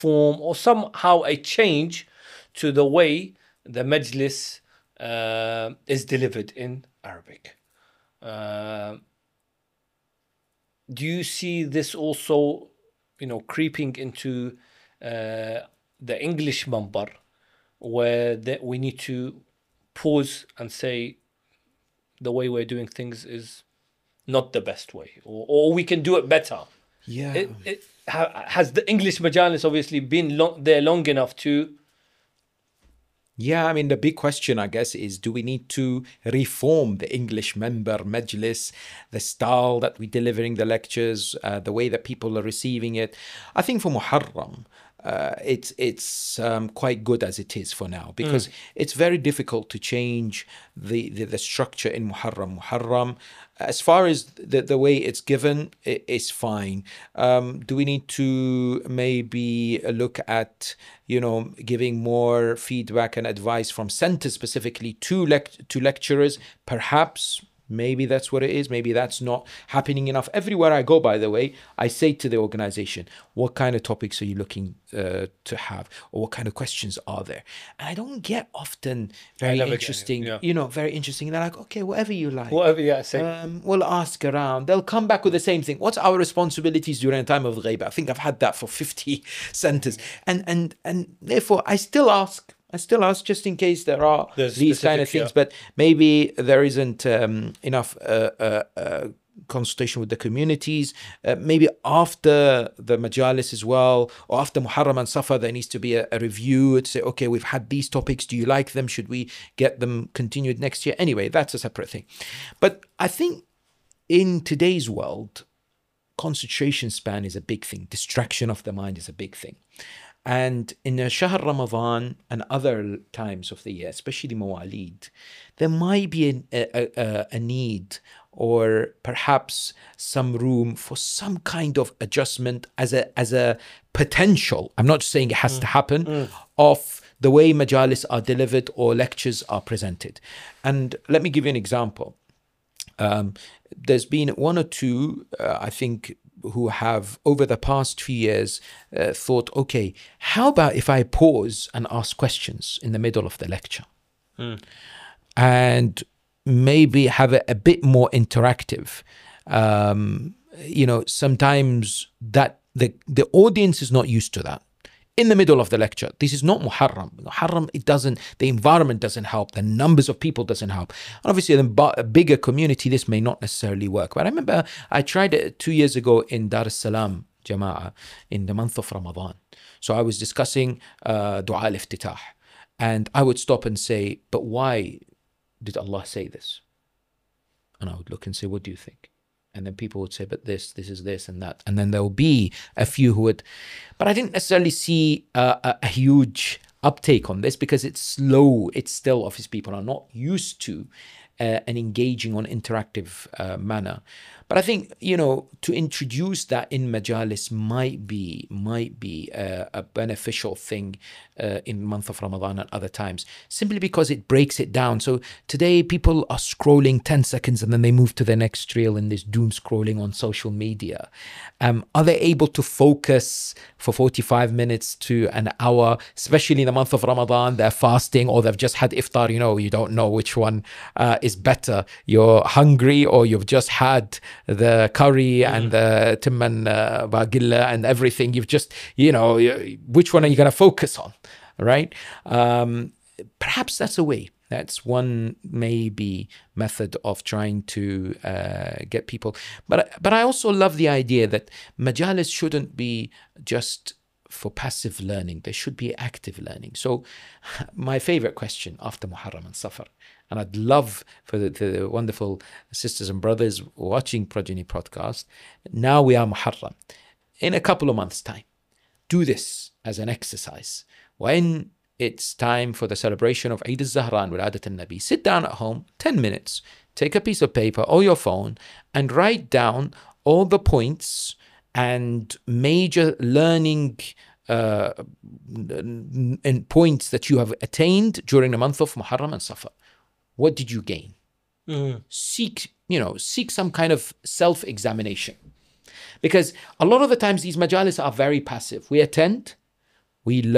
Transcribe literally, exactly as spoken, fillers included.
reform or somehow a change to the way the majlis uh, is delivered in Arabic. Uh, do you see this also, you know, creeping into uh, the English mambar, where that we need to pause and say the way we're doing things is not the best way, or, or we can do it better? Yeah. It, it, ha, has the English majalis obviously been long, there long enough to? Yeah, I mean, the big question, I guess, is do we need to reform the English member majlis, the style that we're delivering the lectures, uh, the way that people are receiving it? I think for Muharram, uh, it's it's um, quite good as it is for now, because mm. it's very difficult to change the, the, the structure in Muharram. Muharram, as far as the, the way it's given, it, it's fine. Um, do we need to maybe look at, you know, giving more feedback and advice from center specifically to lect- to lecturers? Perhaps. Maybe that's what it is. Maybe that's not happening enough. Everywhere I go, by the way, I say to the organization, what kind of topics are you looking uh, to have? Or what kind of questions are there? And I don't get often very interesting, yeah. you know, very interesting. They're like, okay, whatever you like. Whatever, yeah, say. Um, we'll ask around. They'll come back with the same thing. What's our responsibilities during a time of ghaiba? I think I've had that for fifty centers. And, and, and therefore, I still ask. I still ask just in case there are There's these kind of things, yeah. But maybe there isn't um, enough uh, uh, uh, consultation with the communities. Uh, maybe after the majalis as well, or after Muharram and Safar, there needs to be a, a review to say, okay, we've had these topics. Do you like them? Should we get them continued next year? Anyway, that's a separate thing. But I think in today's world, concentration span is a big thing. Distraction of the mind is a big thing. And in the Shahr Ramadan and other times of the year, especially Mawalid, there might be a, a, a, a need or perhaps some room for some kind of adjustment as a as a potential. I'm not saying it has mm. to happen, mm. of the way majalis are delivered or lectures are presented. And let me give you an example. Um, there's been one or two, uh, I think, who have over the past few years uh, thought, okay, how about if I pause and ask questions in the middle of the lecture mm. and maybe have it a bit more interactive? Um, you know, sometimes that the, the audience is not used to that. In the middle of the lecture, this is not Muharram. Muharram, it doesn't, the environment doesn't help, the numbers of people doesn't help. And obviously, in a bigger community, this may not necessarily work. But I remember I tried it two years ago in Dar es Salaam Jama'ah in the month of Ramadan. So I was discussing uh, Dua al-Iftitah. And I would stop and say, but why did Allah say this? And I would look and say, what do you think? And then people would say, but this, this is this and that. And then there will be a few who would, but I didn't necessarily see uh, a, a huge uptake on this because it's slow. It's still, obviously, people are not used to uh, an engaging on interactive uh, manner. But I think, you know, to introduce that in majalis might be, might be a, a beneficial thing uh, in the month of Ramadan and other times, simply because it breaks it down. So today people are scrolling ten seconds and then they move to the next reel and there's doom scrolling on social media. Um, are they able to focus for forty-five minutes to an hour, especially in the month of Ramadan? They're fasting or they've just had iftar, you know, you don't know which one uh, is better. You're hungry or you've just had the curry mm. and the timman uh, bagilla and everything. You've just, you know, which one are you going to focus on, right? Um, perhaps that's a way. That's one maybe method of trying to uh, get people. But but I also love the idea that majalis shouldn't be just for passive learning. There should be active learning. So my favorite question after Muharram and Safar, and I'd love for the, the wonderful sisters and brothers watching Progeny Podcast, now we are Muharram. In a couple of months' time, do this as an exercise. When it's time for the celebration of Eid al-Zahran, Wiladat al-Nabi, sit down at home, ten minutes, take a piece of paper or your phone and write down all the points and major learning uh, and points that you have attained during the month of Muharram and Safar. What did you gain? Mm. Seek, you know, seek some kind of self-examination. Because a lot of the times these majalis are very passive. We attend, we learn